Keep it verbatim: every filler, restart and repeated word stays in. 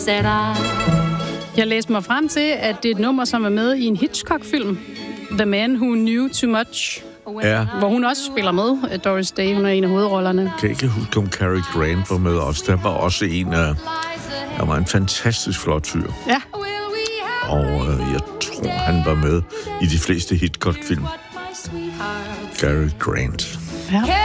Jeg læste mig frem til, at det er et nummer, som er med i en Hitchcock-film, The Man Who Knew Too Much, Ja. hvor hun også spiller med. Doris Day, hun er en af hovedrollerne. Jeg kan ikke huske, om Cary Grant var med os. Der var også en af... Der var en fantastisk flot fyr. Ja. Og øh, jeg tror, han var med i de fleste Hitchcock-film. Cary Grant. Ja.